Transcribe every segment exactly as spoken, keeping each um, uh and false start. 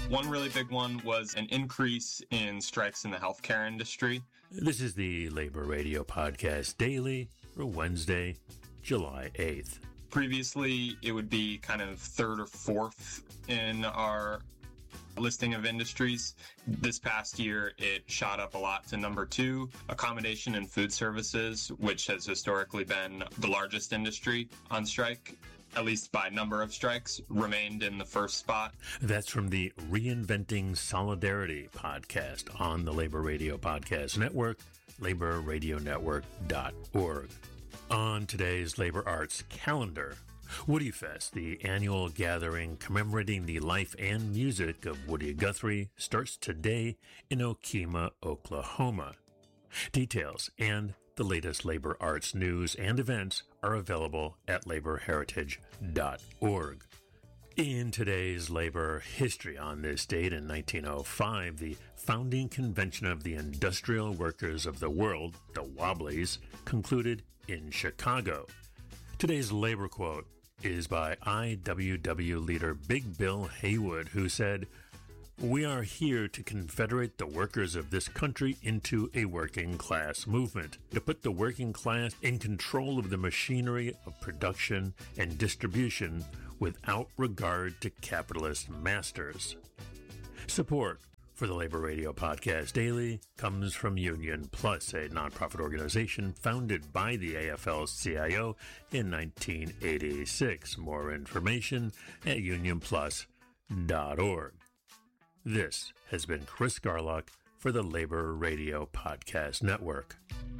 One really big one was an increase in strikes in the healthcare industry. This is the Labor Radio Podcast Daily for Wednesday, July eighth. Previously, it would be kind of third or fourth in our listing of industries. This past year, it shot up a lot to number two. Accommodation and food services, which has historically been the largest industry on strike, at least by number of strikes, remained in the first spot. That's from the Reinventing Solidarity podcast on the Labor Radio Podcast Network, labor radio network dot org. On today's Labor Arts calendar, Woody Fest, the annual gathering commemorating the life and music of Woody Guthrie, starts today in Okemah, Oklahoma. Details and the latest labor arts news and events are available at labor heritage dot org. In today's labor history, on this date in nineteen oh five, the founding convention of the Industrial Workers of the World, the Wobblies, concluded in Chicago. Today's labor quote is by I W W leader Big Bill Haywood, who said, "We are here to confederate the workers of this country into a working class movement, to put the working class in control of the machinery of production and distribution without regard to capitalist masters." Support for the Labor Radio Podcast Daily comes from Union Plus, a nonprofit organization founded by the A F L C I O in nineteen eighty-six. More information at union plus dot org. This has been Chris Garlock for the Labor Radio Podcast Network.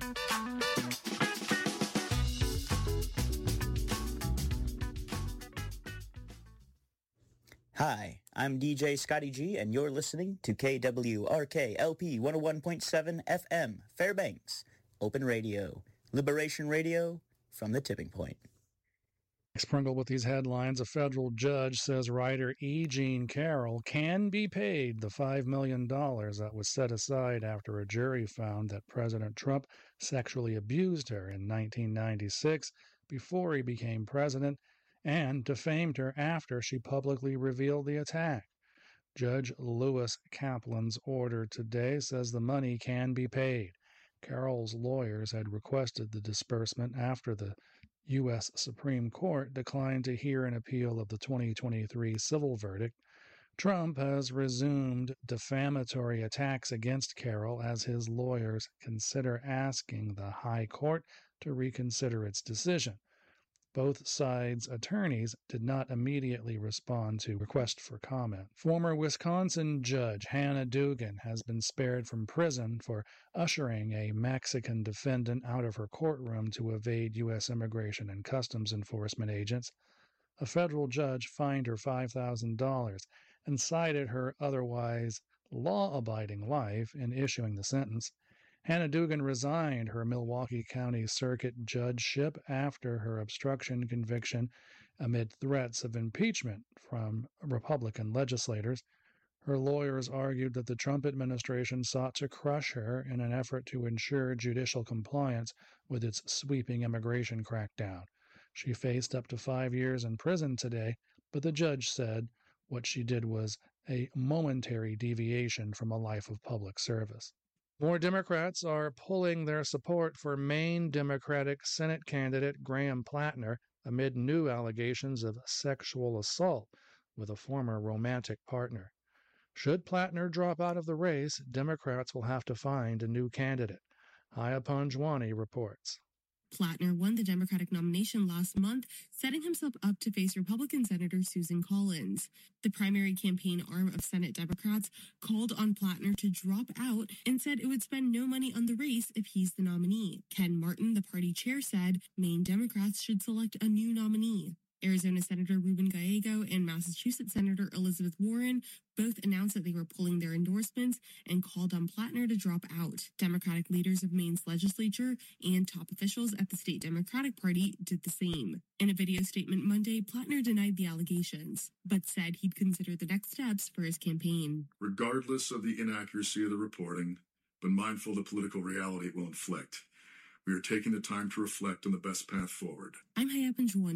Hi, I'm D J Scotty G, and you're listening to K W R K L P one oh one point seven F M, Fairbanks, Open Radio, Liberation Radio from the tipping point. Sprinkled with these headlines, a federal judge says writer E. Jean Carroll can be paid the five million dollars that was set aside after a jury found that President Trump sexually abused her in nineteen ninety-six before he became president, and defamed her after she publicly revealed the attack. Judge Lewis Kaplan's order today says the money can be paid. Carroll's lawyers had requested the disbursement after the U S Supreme Court declined to hear an appeal of the twenty twenty-three civil verdict. Trump has resumed defamatory attacks against Carroll as his lawyers consider asking the High Court to reconsider its decision. Both sides' attorneys did not immediately respond to request for comment. Former Wisconsin judge Hannah Dugan has been spared from prison for ushering a Mexican defendant out of her courtroom to evade U S Immigration and Customs Enforcement agents. A federal judge fined her five thousand dollars and cited her otherwise law-abiding life in issuing the sentence. Hannah Dugan resigned her Milwaukee County Circuit judgeship after her obstruction conviction amid threats of impeachment from Republican legislators. Her lawyers argued that the Trump administration sought to crush her in an effort to ensure judicial compliance with its sweeping immigration crackdown. She faced up to five years in prison today, but the judge said what she did was a momentary deviation from a life of public service. More Democrats are pulling their support for Maine Democratic Senate candidate Graham Plattner amid new allegations of sexual assault with a former romantic partner. Should Plattner drop out of the race, Democrats will have to find a new candidate. Haya Panjwani reports. Plattner won the Democratic nomination last month, setting himself up to face Republican Senator Susan Collins. The primary campaign arm of Senate Democrats called on Plattner to drop out and said it would spend no money on the race if he's the nominee. Ken Martin, the party chair, said Maine Democrats should select a new nominee. Arizona Senator Ruben Gallego and Massachusetts Senator Elizabeth Warren both announced that they were pulling their endorsements and called on Plattner to drop out. Democratic leaders of Maine's legislature and top officials at the state Democratic Party did the same. In a video statement Monday, Plattner denied the allegations, but said he'd consider the next steps for his campaign. Regardless of the inaccuracy of the reporting, but mindful of the political reality it will inflict, we are taking the time to reflect on the best path forward. I'm Haya Panjwani.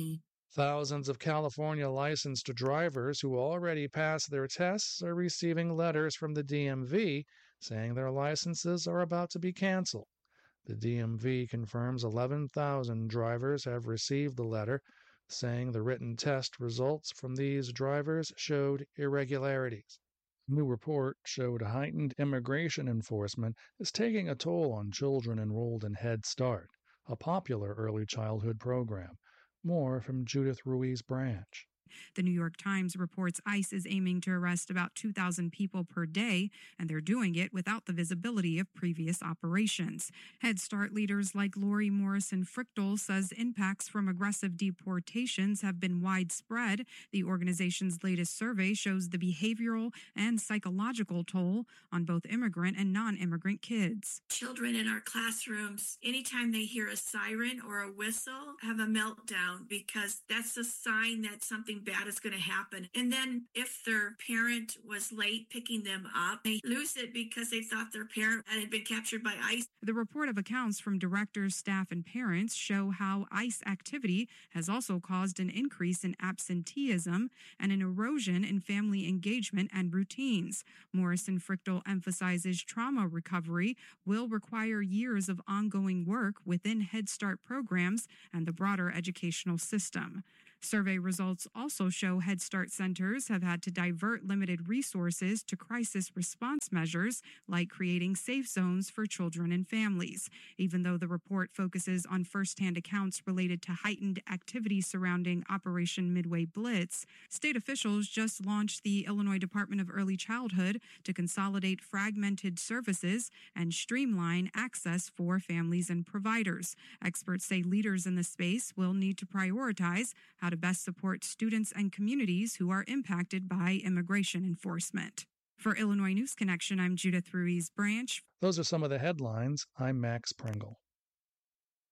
Thousands of California licensed drivers who already passed their tests are receiving letters from the D M V saying their licenses are about to be canceled. The D M V confirms eleven thousand drivers have received the letter, saying the written test results from these drivers showed irregularities. A new report showed heightened immigration enforcement is taking a toll on children enrolled in Head Start, a popular early childhood program. More from Judith Ruiz Branch. The New York Times reports ICE is aiming to arrest about two thousand people per day, and they're doing it without the visibility of previous operations. Head Start leaders like Lori Morrison Frichtel says impacts from aggressive deportations have been widespread. The organization's latest survey shows the behavioral and psychological toll on both immigrant and non-immigrant kids. Children in our classrooms, anytime they hear a siren or a whistle, have a meltdown because that's a sign that something bad is going to happen. And then if their parent was late picking them up, they lose it because they thought their parent had been captured by ICE. The report of accounts from directors, staff, and parents show how ICE activity has also caused an increase in absenteeism and an erosion in family engagement and routines. Morrison Frichtel emphasizes trauma recovery will require years of ongoing work within Head Start programs and the broader educational system. Survey results also show Head Start centers have had to divert limited resources to crisis response measures like creating safe zones for children and families. Even though the report focuses on firsthand accounts related to heightened activity surrounding Operation Midway Blitz, state officials just launched the Illinois Department of Early Childhood to consolidate fragmented services and streamline access for families and providers. Experts say leaders in the space will need to prioritize how to best support students and communities who are impacted by immigration enforcement. For Illinois News Connection, I'm Judith Ruiz Branch. Those are some of the headlines. I'm Max Pringle.